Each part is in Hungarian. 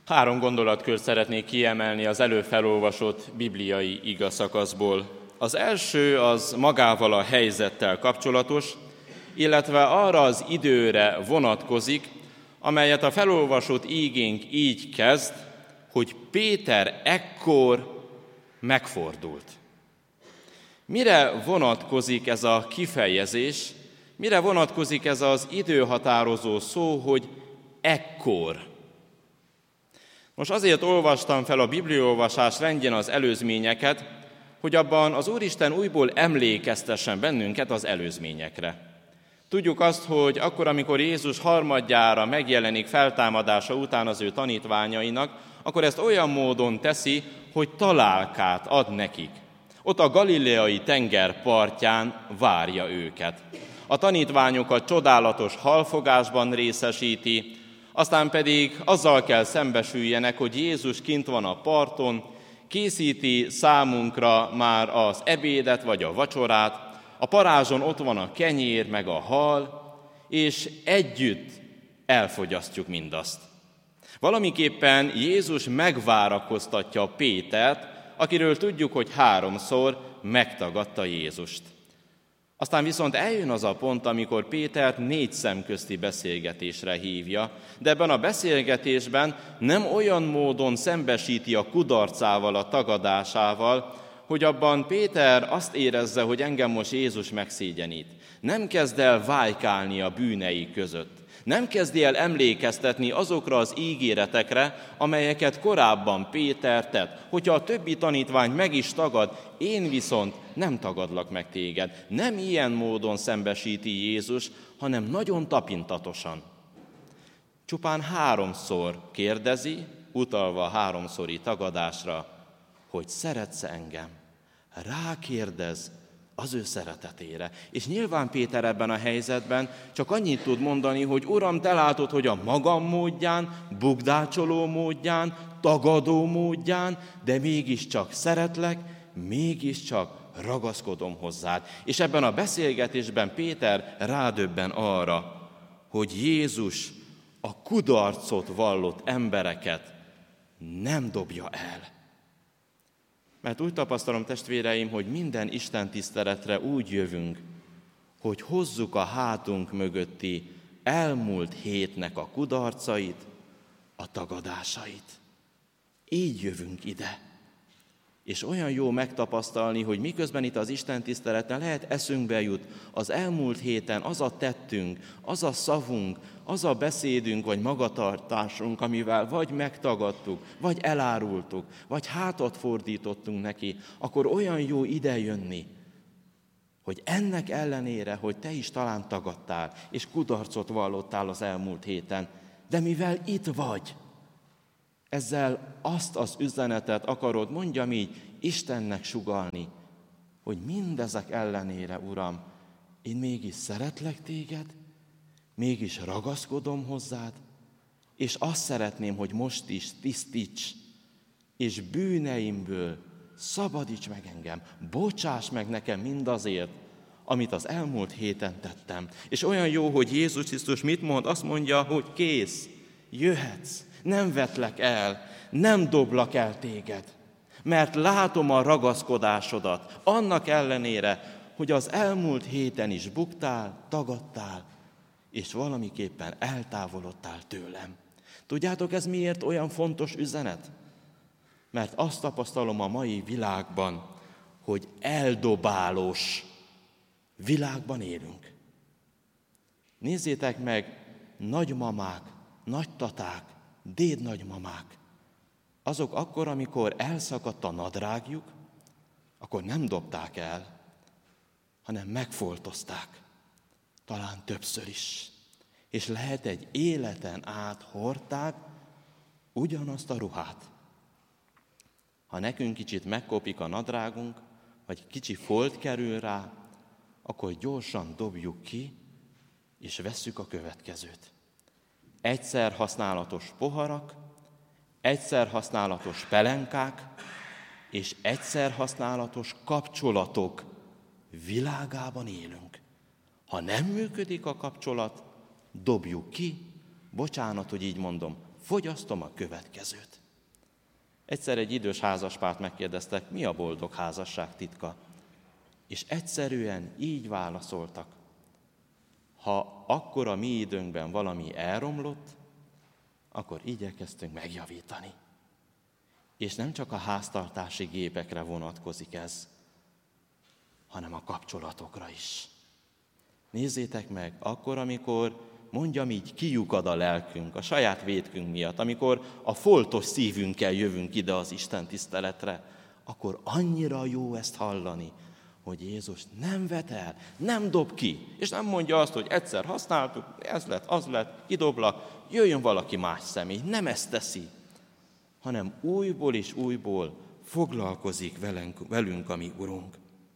Három gondolatkört szeretnék kiemelni az előbb felolvasott bibliai igaszakaszból. Az első az magával a helyzettel kapcsolatos, illetve arra az időre vonatkozik, amelyet a felolvasott ígénk így kezd, hogy Péter ekkor megfordult. Mire vonatkozik ez a kifejezés, mire vonatkozik ez az időhatározó szó, hogy ekkor? Most azért olvastam fel a bibliaolvasás rendjén az előzményeket, hogy abban az Úristen újból emlékeztessen bennünket az előzményekre. Tudjuk azt, hogy akkor, amikor Jézus harmadjára megjelenik feltámadása után az ő tanítványainak, akkor ezt olyan módon teszi, hogy találkát ad nekik. Ott a galileai tenger partján várja őket. A tanítványokat csodálatos halfogásban részesíti, aztán pedig azzal kell szembesüljenek, hogy Jézus kint van a parton, készíti számunkra már az ebédet vagy a vacsorát, a parázson ott van a kenyér meg a hal, és együtt elfogyasztjuk mindazt. Valamiképpen Jézus megvárakoztatja Pétert, akiről tudjuk, hogy 3-szor megtagadta Jézust. Aztán viszont eljön az a pont, amikor Pétert 4 szemközti beszélgetésre hívja, de ebben a beszélgetésben nem olyan módon szembesíti a kudarcával, a tagadásával, hogy abban Péter azt érezze, hogy engem most Jézus megszégyenít. Nem kezd el vájkálni a bűnei között. Nem kezdi el emlékeztetni azokra az ígéretekre, amelyeket korábban Péter tett. Hogyha a többi tanítvány meg is tagad, én viszont nem tagadlak meg téged. Nem ilyen módon szembesíti Jézus, hanem nagyon tapintatosan. Csupán 3-szor kérdezi, utalva a 3-szori tagadásra, hogy szeretsz engem. Rákérdez az ő szeretetére. És nyilván Péter ebben a helyzetben csak annyit tud mondani, hogy Uram, te látod, hogy a magam módján, bukdácsoló módján, tagadó módján, de mégiscsak szeretlek, mégiscsak ragaszkodom hozzád. És ebben a beszélgetésben Péter rádöbben arra, hogy Jézus a kudarcot vallott embereket nem dobja el. Mert úgy tapasztalom, testvéreim, hogy minden Isten tiszteletre úgy jövünk, hogy hozzuk a hátunk mögötti elmúlt hétnek a kudarcait, a tagadásait. Így jövünk ide. És olyan jó megtapasztalni, hogy miközben itt az Isten tiszteleten lehet eszünkbe jut az elmúlt héten az a tettünk, az a szavunk, az a beszédünk vagy magatartásunk, amivel vagy megtagadtuk, vagy elárultuk, vagy hátat fordítottunk neki, akkor olyan jó idejönni, hogy ennek ellenére, hogy te is talán tagadtál, és kudarcot vallottál az elmúlt héten, de mivel itt vagy, ezzel azt az üzenetet akarod, mondjam így, Istennek sugallni, hogy mindezek ellenére, Uram, én mégis szeretlek téged, mégis ragaszkodom hozzád, és azt szeretném, hogy most is tisztíts, és bűneimből szabadíts meg engem, bocsáss meg nekem mindazért, amit az elmúlt héten tettem. És olyan jó, hogy Jézus Krisztus mit mond? Azt mondja, hogy kész, jöhetsz, nem vetlek el, nem doblak el téged, mert látom a ragaszkodásodat, annak ellenére, hogy az elmúlt héten is buktál, tagadtál, és valamiképpen eltávolodtál tőlem. Tudjátok, ez miért olyan fontos üzenet? Mert azt tapasztalom a mai világban, hogy eldobálós világban élünk. Nézzétek meg, nagymamák, nagytaták, dédnagymamák, azok akkor, amikor elszakadt a nadrágjuk, akkor nem dobták el, hanem megfoltozták, talán többször is. És lehet egy életen át hordták ugyanazt a ruhát. Ha nekünk kicsit megkopik a nadrágunk, vagy kicsi folt kerül rá, akkor gyorsan dobjuk ki, és vesszük a következőt. Egyszer használatos poharak, egyszer használatos pelenkák, és egyszer használatos kapcsolatok világában élünk. Ha nem működik a kapcsolat, dobjuk ki, Bocsánat, hogy így mondom, fogyasztom a következőt. Egyszer egy idős házaspárt megkérdeztek, mi a boldog házasság titka? És egyszerűen így válaszoltak. Ha akkor a mi időnkben valami elromlott, akkor igyekeztünk megjavítani. És nem csak a háztartási gépekre vonatkozik ez, hanem a kapcsolatokra is. Nézzétek meg, akkor, amikor, mondjam így, kiukad a lelkünk, a saját vétkünk miatt, amikor a foltos szívünkkel jövünk ide az Isten tiszteletre, akkor annyira jó ezt hallani, hogy Jézus nem vet el, nem dob ki, és nem mondja azt, hogy egyszer használtuk, ez lett, az lett, kidoblak, jöjjön valaki más személy. Nem ezt teszi, hanem újból és újból foglalkozik velünk a mi Urunk.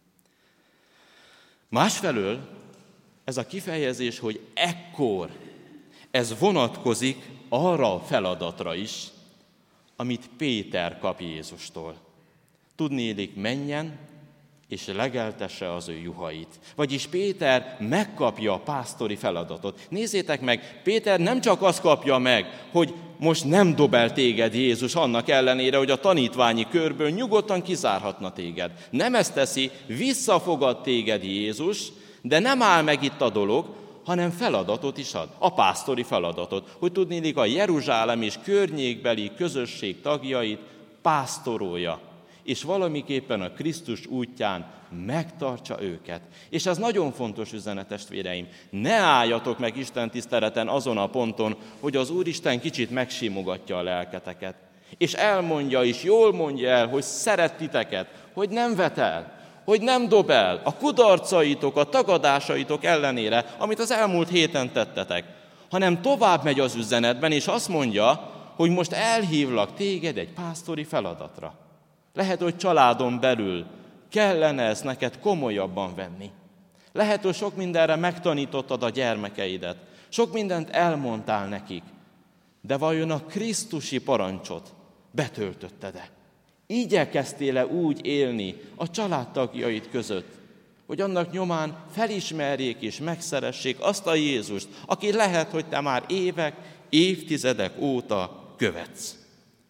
Másfelől ez a kifejezés, hogy ekkor, ez vonatkozik arra a feladatra is, amit Péter kap Jézustól. Tudniillik, menjen, és legeltesse az ő juhait. Vagyis Péter megkapja a pásztori feladatot. Nézzétek meg, Péter nem csak azt kapja meg, hogy most nem dob el téged Jézus annak ellenére, hogy a tanítványi körből nyugodtan kizárhatna téged. Nem ezt teszi, visszafogad téged Jézus, de nem áll meg itt a dolog, hanem feladatot is ad, a pásztori feladatot, hogy tudniillik a Jeruzsálem és környékbeli közösség tagjait pásztorolja, és valamiképpen a Krisztus útján megtartsa őket. És ez nagyon fontos üzenet, testvéreim. Ne álljatok meg Isten tiszteleten azon a ponton, hogy az Úristen kicsit megsimogatja a lelketeket. És elmondja, és jól mondja el, hogy szeret titeket, hogy nem vet el, hogy nem dob el a kudarcaitok, a tagadásaitok ellenére, amit az elmúlt héten tettetek, hanem tovább megy az üzenetben, és azt mondja, hogy most elhívlak téged egy pásztori feladatra. Lehet, hogy családon belül kellene ezt neked komolyabban venni. Lehet, hogy sok mindenre megtanítottad a gyermekeidet, sok mindent elmondtál nekik, de vajon a krisztusi parancsot betöltötted-e? Igyekeztél-e úgy élni a családtagjaid között, hogy annak nyomán felismerjék és megszeressék azt a Jézust, aki lehet, hogy te már évek, évtizedek óta követsz.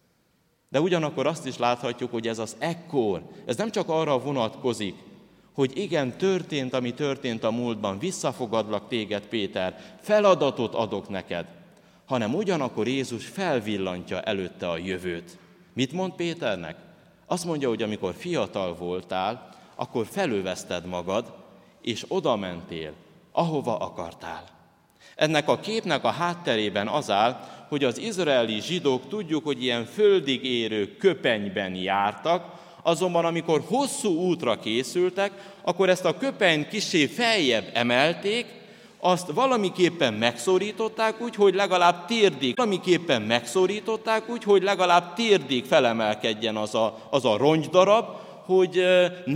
De ugyanakkor azt is láthatjuk, hogy ez az ekkor, ez nem csak arra vonatkozik, hogy igen, történt, ami történt a múltban, visszafogadlak téged, Péter, feladatot adok neked, hanem ugyanakkor Jézus felvillantja előtte a jövőt. Mit mond Péternek? Azt mondja, hogy amikor fiatal voltál, akkor felőveszted magad, és oda mentél, ahova akartál. Ennek a képnek a hátterében az áll, hogy az izraeli zsidók tudjuk, hogy ilyen földig érő köpenyben jártak, azonban amikor hosszú útra készültek, akkor ezt a köpenyt kissé feljebb emelték, azt valamiképpen megszorították úgy, hogy legalább térdig felemelkedjen az a rongydarab, hogy